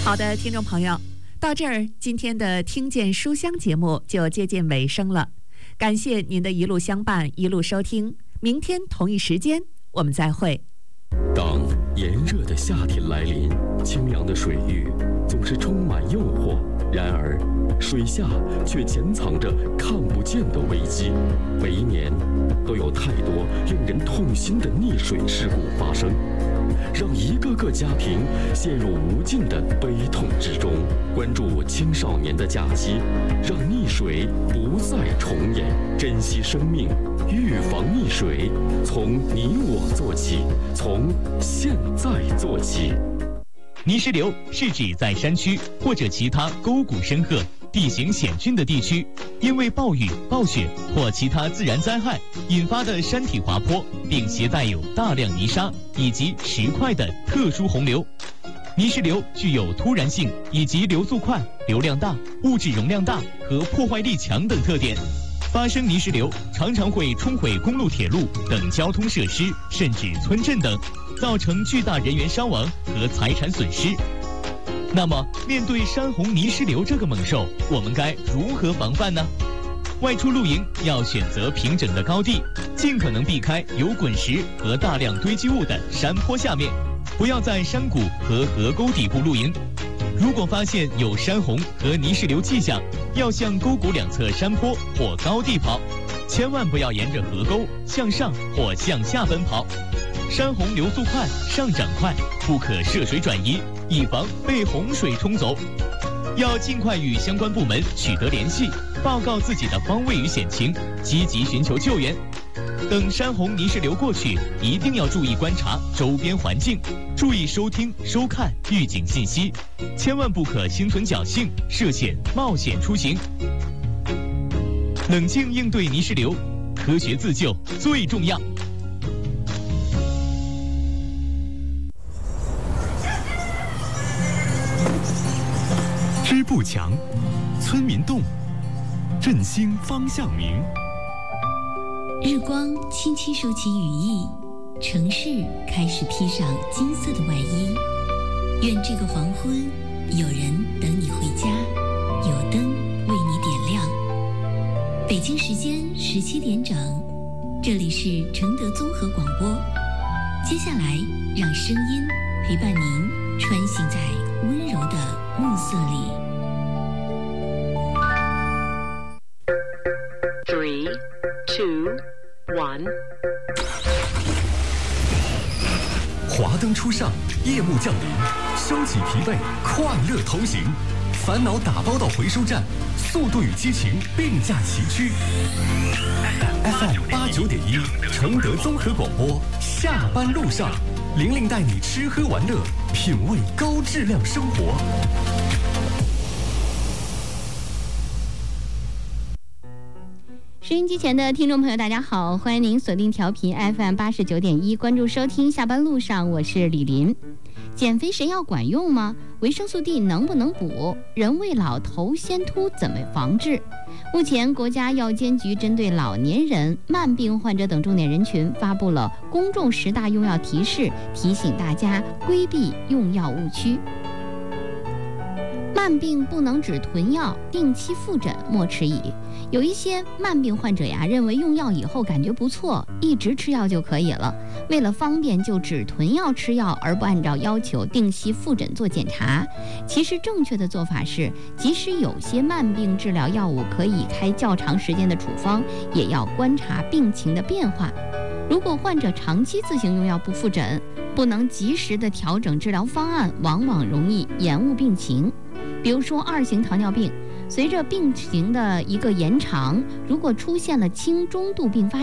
好的，听众朋友，到这儿，今天的听见书香节目就接近尾声了。感谢您的一路相伴，一路收听。明天同一时间，我们再会。 当炎热的夏天来临，清凉的水域总是充满诱惑，然而水下却潜藏着看不见的危机。每一年都有太多令人痛心的溺水事故发生，让一个个家庭陷入无尽的悲痛之中。关注青少年的假期，让溺水不再重演，珍惜生命，预防溺水，从你我做起，从现在做起。 泥石流是指在山区或者其他沟谷深壑、地形险峻的地区，因为暴雨、暴雪或其他自然灾害引发的山体滑坡，并携带有大量泥沙以及石块的特殊洪流。泥石流具有突然性以及流速快、流量大、物质容量大和破坏力强等特点。发生泥石流常常会冲毁公路、铁路等交通设施，甚至村镇等，造成巨大人员伤亡和财产损失。那么，面对山洪泥石流这个猛兽，我们该如何防范呢？外出露营要选择平整的高地，尽可能避开有滚石和大量堆积物的山坡下面，不要在山谷和河沟底部露营。如果发现有山洪和泥石流迹象，要向沟谷两侧山坡或高地跑，千万不要沿着河沟向上或向下奔跑。山洪流速快，上涨快，不可涉水转移，以防被洪水冲走。要尽快与相关部门取得联系，报告自己的方位与险情，积极寻求救援。等山洪泥石流过去，一定要注意观察周边环境，注意收听、收看预警信息，千万不可心存侥幸，涉险冒险出行。冷静应对泥石流，科学自救最重要。 织布墙，村民动，振兴方向明。 日光轻轻收起羽翼，城市开始披上金色的外衣。愿这个黄昏，有人等你回家，有灯为你点亮。北京时间17点整，这里是承德综合广播。接下来，让声音陪伴您穿行在温柔的暮色里。 3, 2, 1。 华灯初上，夜幕降临，收起疲惫，快乐同行，烦恼打包到回收站，速度与激情并驾齐驱。FM 89.1，承德综合广播，下班路上，玲玲带你吃喝玩乐，品味高质量生活。 收音机前的听众朋友大家好，欢迎您锁定调频 FM 89.1，关注收听下班路上，我是李林。减肥神药管用吗？维生素 D 能不能补？人未老头先秃怎么防治？目前国家药监局针对老年人、慢病患者等重点人群发布了公众10大用药提示，提醒大家规避用药误区。慢病不能只囤药，定期复诊莫迟疑。有一些慢病患者呀，认为用药以后感觉不错，一直吃药就可以了，为了方便就只囤药吃药，而不按照要求定期复诊做检查。其实正确的做法是，即使有些慢病治疗药物可以开较长时间的处方，也要观察病情的变化。如果患者长期自行用药不复诊，不能及时的调整治疗方案，往往容易延误病情。比如说2型糖尿病，随着病情的一个延长，如果出现了轻中度并发